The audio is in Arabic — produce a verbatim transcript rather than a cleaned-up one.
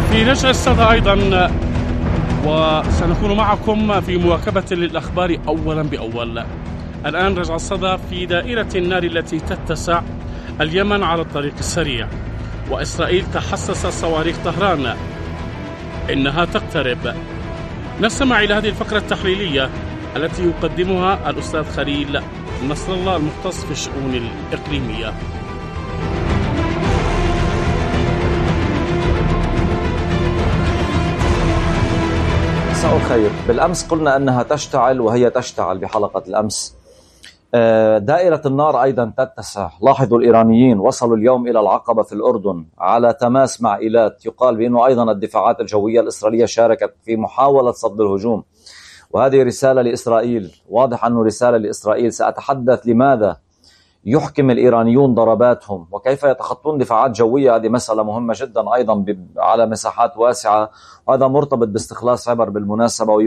في نشر الصدى أيضا، وسنكون معكم في مواكبة للأخبار أولا بأول. الآن رجع الصدى في دائرة النار التي تتسع اليمن على الطريق السريع، وإسرائيل تحسس صواريخ طهران إنها تقترب. نستمع إلى هذه الفقرة التحليلية التي يقدمها الأستاذ خليل نصر الله المختص في الشؤون الإقليمية. مساء الخير. بالأمس قلنا أنها تشتعل، وهي تشتعل بحلقة الأمس. دائرة النار أيضا تتسع. لاحظوا الإيرانيين وصلوا اليوم إلى العقبة في الأردن على تماس مع إيلات. يقال بأنه أيضا الدفاعات الجوية الإسرائيلية شاركت في محاولة صد الهجوم، وهذه رسالة لإسرائيل. واضح أنه رسالة لإسرائيل. سأتحدث لماذا يحكم الإيرانيون ضرباتهم وكيف يتخطون دفاعات جوية. هذه مسألة مهمة جدا أيضا على مساحات واسعة، وهذا مرتبط باستخلاص عبر بالمناسبة.